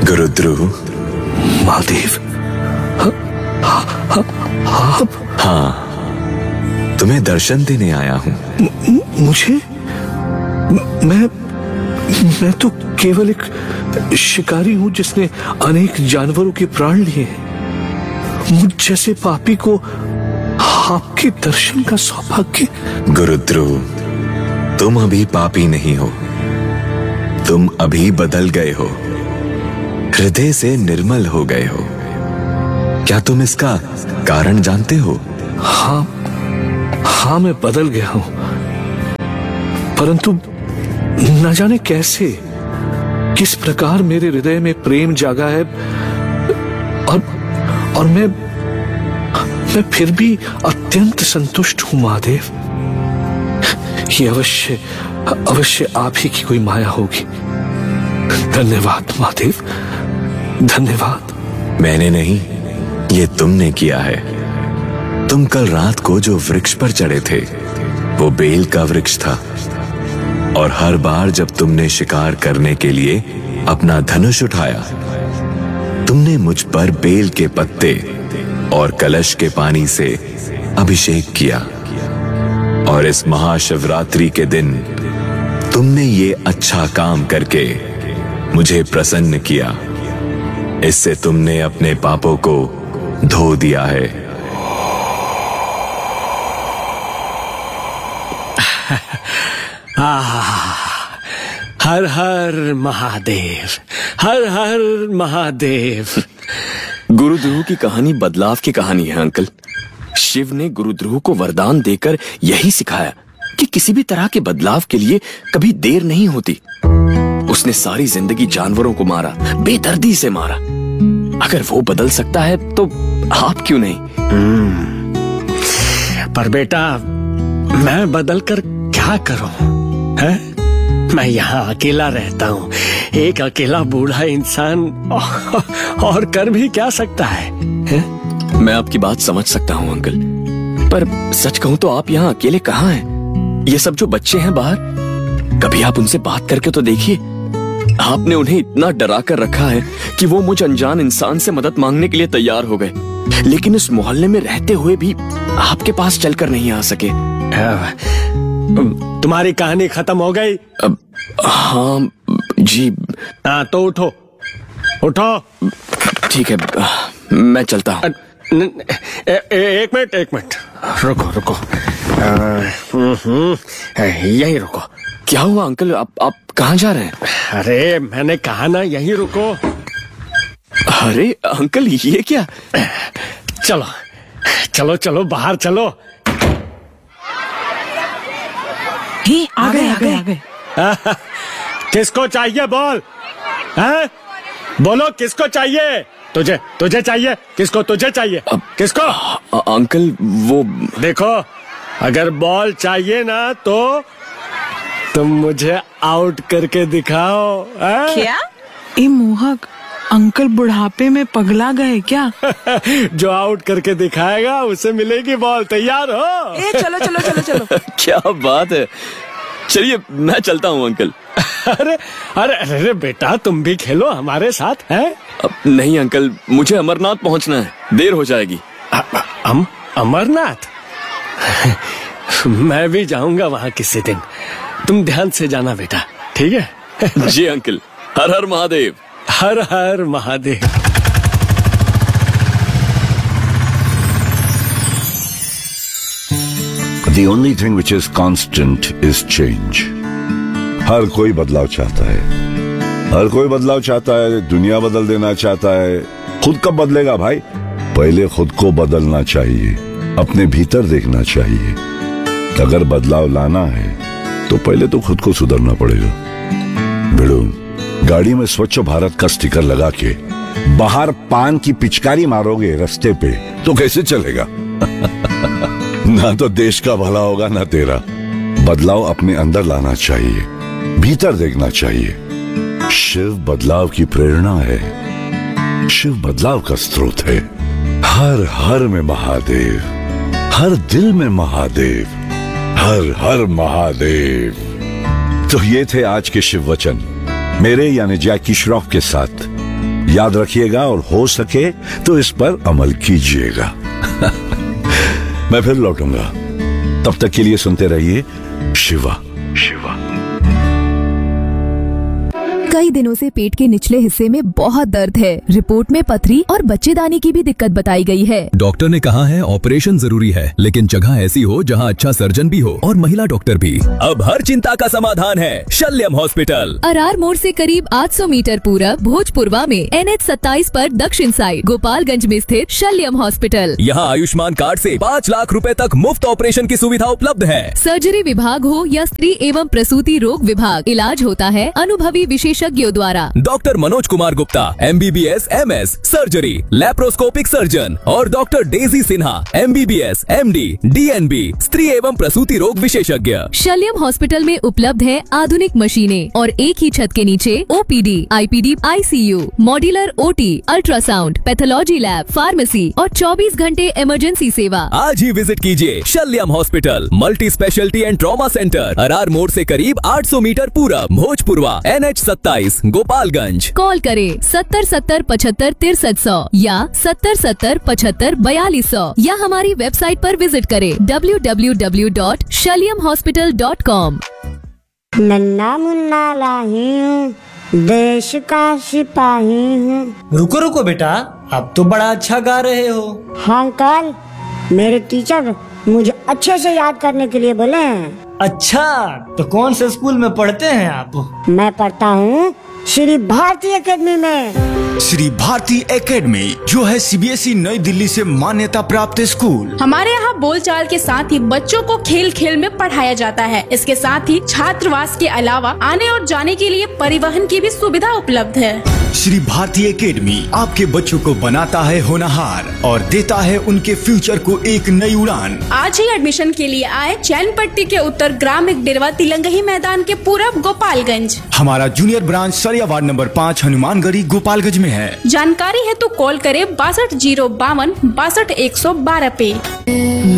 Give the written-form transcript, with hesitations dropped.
गुरुद्रुह। महादेव। हाँ, तुम्हें दर्शन देने आया हूँ। मुझे? मैं तो केवल एक शिकारी हूँ जिसने अनेक जानवरों के प्राण लिए हैं। मुझ जैसे पापी को आपके दर्शन का सौभाग्य। गुरुद्रुह, तुम अभी पापी नहीं हो, तुम अभी बदल गए हो, हृदय से निर्मल हो गए हो। क्या तुम इसका कारण जानते हो? हाँ, मैं बदल गया हूं, परंतु न जाने कैसे, किस प्रकार मेरे हृदय में प्रेम जागा है, और मैं फिर भी अत्यंत संतुष्ट हूं महादेव। ये अवश्य आप ही की कोई माया होगी। धन्यवाद महादेव, धन्यवाद। मैंने नहीं, ये तुमने किया है। तुम कल रात को जो वृक्ष पर चढ़े थे वो बेल का वृक्ष था, और हर बार जब तुमने शिकार करने के लिए अपना धनुष उठाया, तुमने मुझ पर बेल के पत्ते और कलश के पानी से अभिषेक किया। और इस महाशिवरात्रि के दिन तुमने ये अच्छा काम करके मुझे प्रसन्न किया। इससे तुमने अपने पापों को धो दिया है। हर हर महादेव, हर हर महादेव। गुरुद्रुह की कहानी बदलाव की कहानी है अंकल। शिव ने गुरुद्रुह को वरदान देकर यही सिखाया कि किसी भी तरह के बदलाव के लिए कभी देर नहीं होती। उसने सारी जिंदगी जानवरों को मारा, बेदर्दी से मारा। अगर वो बदल सकता है तो आप क्यों नहीं? पर बेटा, मैं बदल कर क्या करूं? है? मैं यहाँ अकेला रहता हूँ, एक अकेला बूढ़ा इंसान, और कर भी क्या सकता है? मैं आपकी बात समझ सकता हूँ अंकल, पर सच कहूँ तो आप यहाँ अकेले कहाँ हैं? ये सब जो बच्चे हैं बाहर, कभी आप उनसे बात करके तो देखिए। आपने उन्हें इतना डरा कर रखा है कि वो मुझ अनजान इंसान से मदद मांगने के लिए तैयार हो गए, लेकिन इस मोहल्ले में रहते हुए भी आपके पास चलकर नहीं आ सके। तुम्हारी कहानी खत्म हो गई? हाँ जी। तो उठो उठो। ठीक है, मैं चलता हूँ। एक मिनट, रुको। यहीं रुको। क्या हुआ अंकल, आप कहाँ जा रहे हैं? अरे मैंने कहा ना, यहीं रुको। अरे अंकल, ये क्या? चलो बाहर चलो। आ गए। किसको चाहिए बोल? हैं? बोलो किसको चाहिए? तुझे चाहिए? किसको तुझे चाहिए? किसको? अंकल वो देखो, अगर बॉल चाहिए ना तो तुम मुझे आउट करके दिखाओ। क्या? ये मोहक अंकल बुढ़ापे में पगला गए क्या? जो आउट करके दिखाएगा उसे मिलेगी बॉल। तैयार हो? चलो। क्या बात है, चलिए मैं चलता हूँ अंकल। अरे बेटा, तुम भी खेलो हमारे साथ। हैं? नहीं अंकल, मुझे अमरनाथ पहुँचना है, देर हो जाएगी। अमरनाथ? मैं भी जाऊंगा वहाँ किसी दिन, तुम ध्यान से जाना बेटा, ठीक है? जी uncle. Her her Mahadev. Her her Mahadev. The only thing which is constant is change. हर कोई बदलाव चाहता है, दुनिया बदल देना चाहता है। खुद कब बदलेगा भाई? पहले खुद को बदलना चाहिए, अपने भीतर देखना चाहिए। अगर बदलाव लाना है तो पहले तो खुद को सुधरना पड़ेगा। भिड़ो, गाड़ी में स्वच्छ भारत का स्टिकर लगा के बाहर पान की पिचकारी मारोगे रास्ते पे तो कैसे चलेगा? ना तो देश का भला होगा ना तेरा। बदलाव अपने अंदर लाना चाहिए, भीतर देखना चाहिए। शिव बदलाव की प्रेरणा है, शिव बदलाव का स्रोत है। हर हर में महादेव, हर दिल में महादेव, हर हर महादेव। तो ये थे आज के शिव वचन, मेरे यानी जैकी श्रॉफ के साथ। याद रखिएगा और हो सके तो इस पर अमल कीजिएगा। मैं फिर लौटूंगा, तब तक के लिए सुनते रहिए शिवा शिवा। कई दिनों से पेट के निचले हिस्से में बहुत दर्द है। रिपोर्ट में पथरी और बच्चेदानी की भी दिक्कत बताई गई है। डॉक्टर ने कहा है ऑपरेशन जरूरी है, लेकिन जगह ऐसी हो जहां अच्छा सर्जन भी हो और महिला डॉक्टर भी। अब हर चिंता का समाधान है शल्यम हॉस्पिटल। अरार मोड़ से करीब 800 मीटर पूरब भोजपुरवा में NH 27 पर दक्षिण साइड गोपालगंज में स्थित शल्यम हॉस्पिटल। यहाँ आयुष्मान कार्ड से 5 लाख रुपए तक मुफ्त ऑपरेशन की सुविधा उपलब्ध है। सर्जरी विभाग हो या स्त्री एवं प्रसूति रोग विभाग, इलाज होता है अनुभवी विशेषज्ञों द्वारा। Doctor Manoj Kumar Gupta MBBS MS surgery laparoscopic surgeon और doctor Daisy Sinha MBBS MD DNB स्त्री एवं प्रसूति रोग विशेषज्ञ। शल्यम हॉस्पिटल में उपलब्ध है आधुनिक मशीनें और एक ही छत के नीचे OPD, IPD, ICU, modular OT, ultrasound, pathology lab, pharmacy और 24 घंटे इमरजेंसी सेवा। आज ही विजिट कीजिए शल्यम hospital, multi speciality and trauma centre, Arar मोड़ से करीब 800 मीटर पूरब, भोजपुरवा, NH 27, गोपालगंज। कॉल करें 70 70 75 6300 या 70 70 75 4200 या हमारी वेबसाइट पर विजिट करें www.shalyamhospital.com। नन्ना मुन्ना लाही हूँ, देश का सिपाही हूँ। रुको रुको बेटा, अब तो बड़ा अच्छा गा रहे हो। हाँ अंकल, मेरे टीचर मुझे अच्छे से याद करने के लिए बोले हैं। अच्छा, तो कौन से स्कूल में पढ़ते हैं आप? मैं पढ़ता हूँ श्री भारती एकेडमी में। श्री भारती एकेडमी जो है CBSE नई दिल्ली से मान्यता प्राप्त स्कूल। हमारे यहाँ बोलचाल के साथ ही बच्चों को खेल खेल में पढ़ाया जाता है। इसके साथ ही छात्रावास के अलावा आने और जाने के लिए परिवहन की भी सुविधा उपलब्ध है। श्री भारती एकेडमी आपके बच्चों को बनाता है होनहार और देता है उनके फ्यूचर को एक नई उड़ान। आज ही एडमिशन के लिए आए चैनपट्टी के उत्तर ग्रामीण डेरवा तिलंगही मैदान के पूरब गोपालगंज। हमारा जूनियर ब्रांच सरिया वार्ड नंबर 5 हनुमानगढ़ी गोपालगंज में है। जानकारी है तो कॉल करें 62 052 62 112 पे।